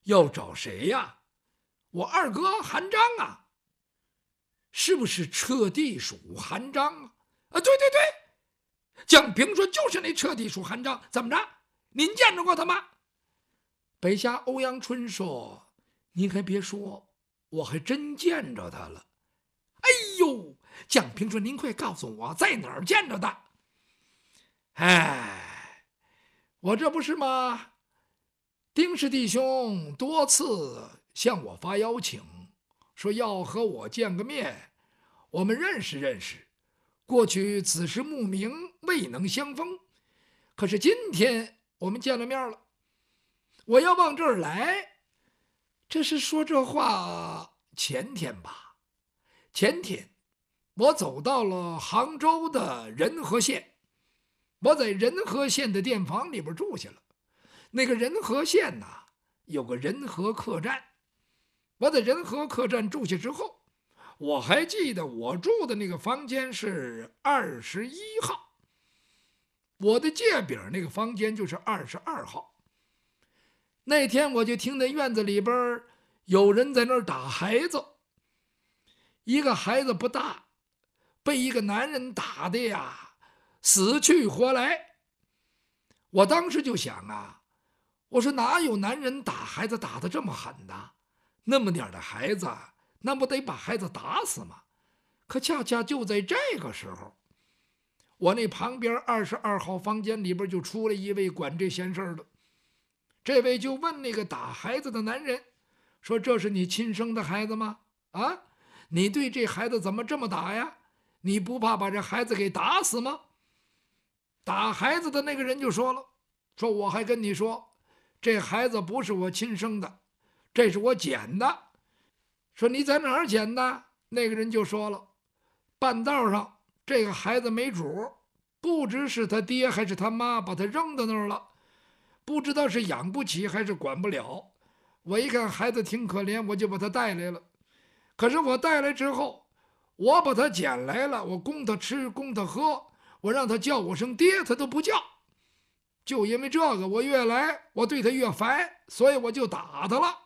要找谁呀？我二哥韩章啊。是不是彻地鼠韩章啊？啊，对对对，蒋平说就是那彻地鼠韩章。怎么着？您见着过他吗？北侠欧阳春说：“您还别说，我还真见着他了。”哎呦，蒋平说：“您快告诉我，在哪儿见着的？”哎，我这不是吗？丁氏弟兄多次向我发邀请，说要和我见个面，我们认识认识。过去子时慕名，未能相逢，可是今天我们见了面了。我要往这儿来，这是说这话前天吧？前天我走到了杭州的仁和县，我在仁和县的店房里边住下了。那个仁和县呐，有个仁和客栈。我在仁和客栈住下之后，我还记得我住的那个房间是21号，我的借饼那个房间就是22号。那天我就听见院子里边有人在那儿打孩子，一个孩子不大，被一个男人打的呀，死去活来。我当时就想啊，我说哪有男人打孩子打得这么狠的？那么点的孩子，那不得把孩子打死吗？可恰恰就在这个时候，我那旁边22号房间里边就出来一位管这闲事的。这位就问那个打孩子的男人说：“这是你亲生的孩子吗？啊，你对这孩子怎么这么打呀？你不怕把这孩子给打死吗？”打孩子的那个人就说了：“说我还跟你说，这孩子不是我亲生的，这是我捡的。”说你在哪儿捡的？那个人就说了：“半道上这个孩子没主，不知是他爹还是他妈把他扔到那儿了。不知道是养不起还是管不了，我一看孩子挺可怜，我就把他带来了。可是我带来之后，我把他捡来了，我供他吃，供他喝，我让他叫我声爹，他都不叫。就因为这个，我越来我对他越烦，所以我就打他了。